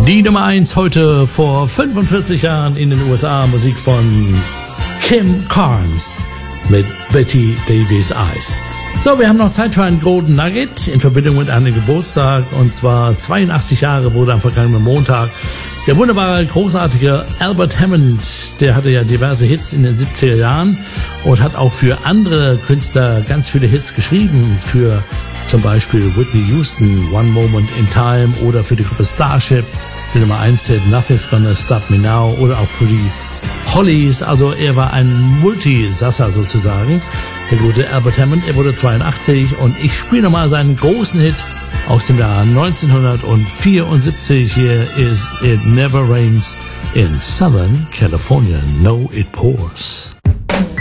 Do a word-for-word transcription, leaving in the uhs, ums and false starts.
Die Nummer eins heute vor fünfundvierzig Jahren in den U S A, Musik von Kim Carnes mit Betty Davis Eyes. So, wir haben noch Zeit für einen Golden Nugget in Verbindung mit einem Geburtstag, und zwar zweiundachtzig Jahre wurde am vergangenen Montag der wunderbare, großartige Albert Hammond, der hatte ja diverse Hits in den siebziger Jahren und hat auch für andere Künstler ganz viele Hits geschrieben, für zum Beispiel Whitney Houston, One Moment in Time, oder für die Gruppe Starship, die Nummer eins Hit Nothing's Gonna Stop Me Now, oder auch für die Hollies. Also er war ein Multisasser sozusagen, der gute Albert Hammond. Er wurde zweiundachtzig und ich spiele nochmal seinen großen Hit aus dem Jahr neunzehnhundertvierundsiebzig. Hier ist It Never Rains in Southern California. No, it pours.